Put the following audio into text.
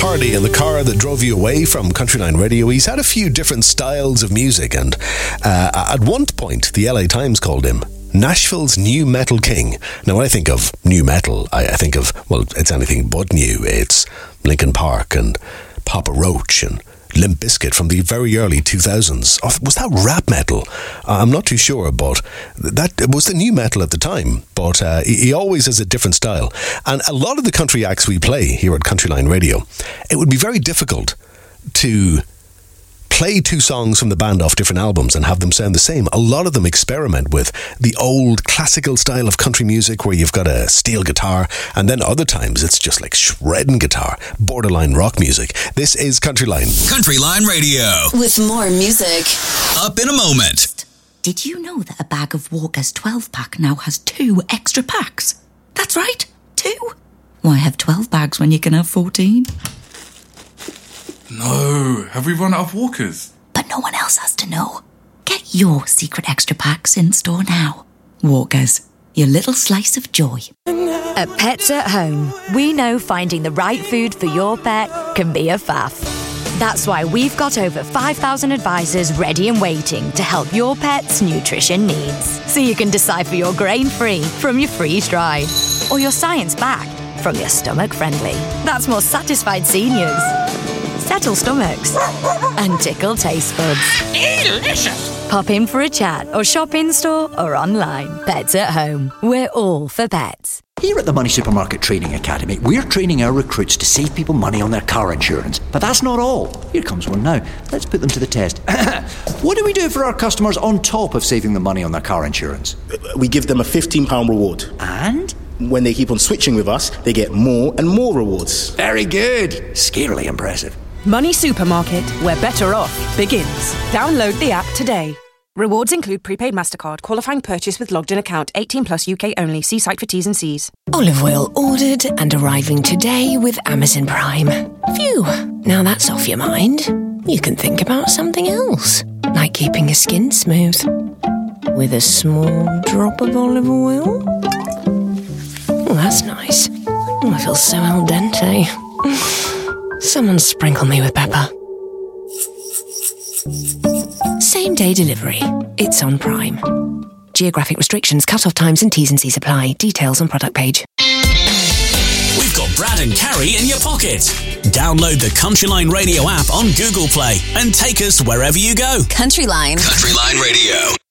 Hardy in the car that drove you away from Countryline Radio. He's had a few different styles of music, and at one point the LA Times called him Nashville's new metal king. Now, when I think of new metal, I think of, well, it's anything but new. It's Linkin Park and Papa Roach and Limp Bizkit from the very early 2000s. Was that rap metal? I'm not too sure, but that was the new metal at the time. But he always has a different style. And a lot of the country acts we play here at Countryline Radio, it would be very difficult to play two songs from the band off different albums and have them sound the same. A lot of them experiment with the old classical style of country music where you've got a steel guitar, and then other times it's just like shredding guitar, borderline rock music. This is Countryline. Countryline Radio. With more music. Up in a moment. Did you know that a bag of Walker's 12-pack now has 2 extra packs? That's right, 2. Why have 12 bags when you can have 14? No, have we run out of Walkers? But no one else has to know. Get your secret extra packs in store now. Walkers, your little slice of joy. At Pets at Home, we know finding the right food for your pet can be a faff. That's why we've got over 5,000 advisors ready and waiting to help your pet's nutrition needs. So you can decipher your grain-free from your freeze-dried, or your science-backed from your stomach-friendly. That's more satisfied seniors, settle stomachs, and tickle taste buds. Delicious! Pop in for a chat or shop in-store or online. Pets at Home. We're all for pets. Here at the Money Supermarket Training Academy, we're training our recruits to save people money on their car insurance. But that's not all. Here comes one now. Let's put them to the test. What do we do for our customers on top of saving them money on their car insurance? We give them a £15 reward. And? When they keep on switching with us, they get more and more rewards. Very good. Scarily impressive. Money Supermarket, where better off begins. Download the app today. Rewards include prepaid MasterCard, qualifying purchase with logged in account, 18 plus UK only. See site for T's and C's. Olive oil ordered and arriving today with Amazon Prime. Phew, now that's off your mind. You can think about something else, like keeping your skin smooth with a small drop of olive oil. Oh, that's nice. Oh, I feel so al dente. Someone sprinkle me with pepper. Same-day delivery. It's on Prime. Geographic restrictions, cut-off times and T's and C's apply. Details on product page. We've got Brad and Carrie in your pocket. Download the Countryline Radio app on Google Play and take us wherever you go. Countryline. Countryline Radio.